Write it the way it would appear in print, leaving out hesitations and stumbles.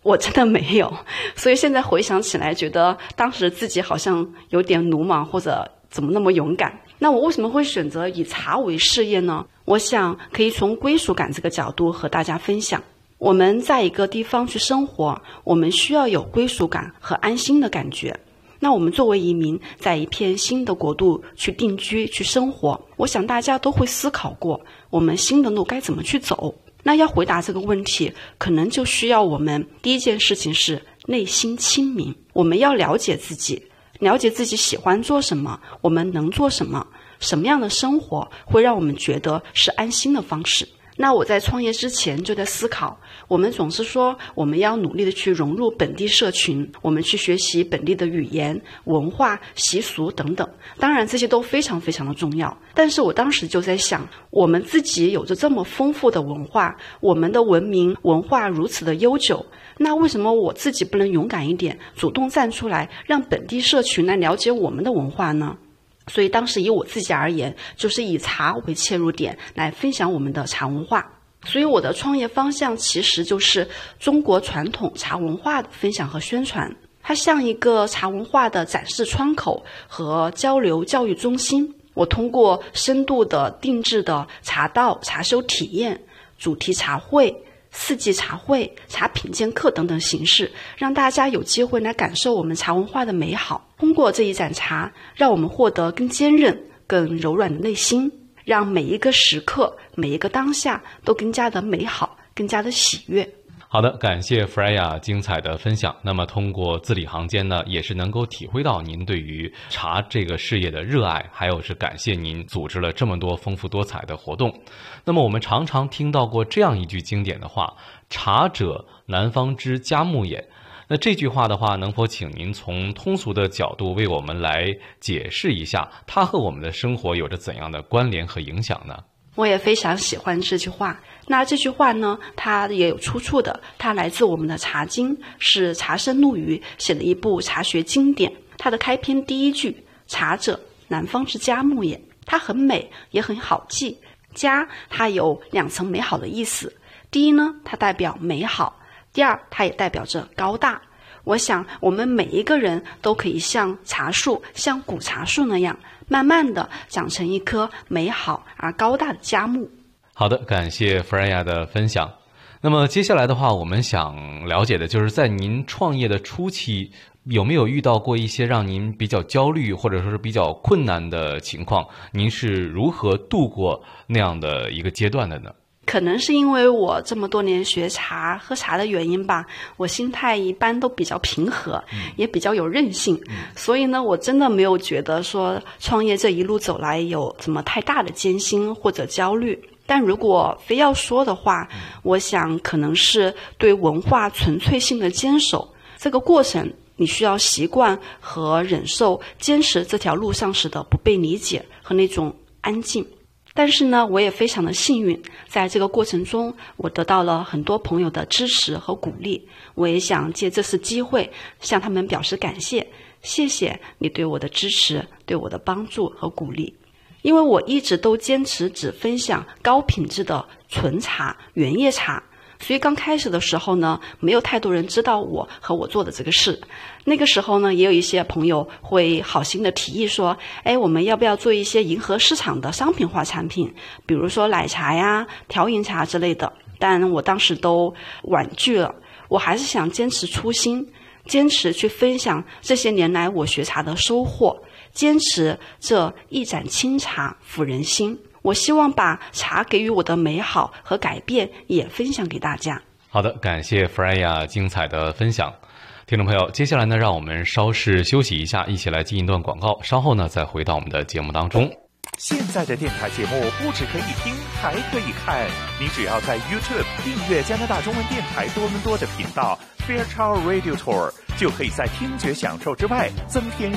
我真的没有，所以现在回想起来，觉得当时自己好像有点鲁莽，或者怎么那么勇敢。那我为什么会选择以茶为事业呢？我想可以从归属感这个角度和大家分享。我们在一个地方去生活，我们需要有归属感和安心的感觉。那我们作为移民，在一片新的国度去定居、去生活，我想大家都会思考过，我们新的路该怎么去走。那要回答这个问题，可能就需要我们第一件事情是内心清明。我们要了解自己，了解自己喜欢做什么，我们能做什么，什么样的生活会让我们觉得是安心的方式。那我在创业之前就在思考，我们总是说我们要努力的去融入本地社群，我们去学习本地的语言、文化、习俗等等，当然这些都非常非常的重要。但是我当时就在想，我们自己有着这么丰富的文化，我们的文明文化如此的悠久，那为什么我自己不能勇敢一点，主动站出来，让本地社群来了解我们的文化呢？所以当时以我自己而言，就是以茶为切入点来分享我们的茶文化。所以我的创业方向其实就是中国传统茶文化的分享和宣传，它像一个茶文化的展示窗口和交流教育中心。我通过深度的定制的茶道、茶修体验、主题茶会、四季茶会、茶品鉴课等等形式，让大家有机会来感受我们茶文化的美好。通过这一盏茶，让我们获得更坚韧、更柔软的内心，让每一个时刻、每一个当下都更加的美好，更加的喜悦。 好的，感谢 Freya 精彩的分享。那么通过字里行间呢，也是能够体会到您对于茶这个事业的热爱，还有是感谢您组织了这么多丰富多彩的活动。那么我们常常听到过这样一句经典的话，茶者南方之嘉木也。那这句话的话，能否请您从通俗的角度为我们来解释一下，它和我们的生活有着怎样的关联和影响呢？ 我也非常喜欢这句话。那这句话呢，它也有出处的，它来自我们的《茶经》，是茶圣陆羽写的一部茶学经典。它的开篇第一句，茶者南方之嘉木也，它很美，也很好记。嘉它有两层美好的意思，第一呢，它代表美好，第二，它也代表着高大。我想我们每一个人都可以像茶树，像古茶树那样，慢慢的长成一棵美好而高大的嘉木。 好的，感谢 Freya 的分享。那么接下来的话，我们想了解的就是在您创业的初期，有没有遇到过一些让您比较焦虑或者说是比较困难的情况？您是如何度过那样的一个阶段的呢？ 可能是因为我这么多年学茶喝茶的原因吧，我心态一般都比较平和，也比较有韧性，所以呢，我真的没有觉得说创业这一路走来有什么太大的艰辛或者焦虑。但如果非要说的话，我想可能是对文化纯粹性的坚守，这个过程你需要习惯和忍受坚持这条路上时的不被理解和那种安静。但是呢，我也非常的幸运，在这个过程中，我得到了很多朋友的支持和鼓励。我也想借这次机会向他们表示感谢，谢谢你对我的支持，对我的帮助和鼓励。因为我一直都坚持只分享高品质的纯茶、原叶茶，所以刚开始的时候呢，没有太多人知道我和我做的这个事。那个时候呢，也有一些朋友会好心的提议说，我们要不要做一些迎合市场的商品化产品，比如说奶茶呀、调饮茶之类的。但我当时都婉拒了，我还是想坚持初心，坚持去分享这些年来我学茶的收获，坚持这一盏清茶抚人心。我希望把茶给予我的美好和改变也分享给大家。 好的，感谢 Freya 精彩的分享。听众朋友，接下来呢，让我们稍事休息一下，一起来进一段广告，稍后呢再回到我们的节目当中。 现在的电台节目不只可以听，还可以看。你只要在 YouTube 订阅加拿大中文电台多伦多的频道 Fairchild Radio Tour， 就可以在听觉享受之外增添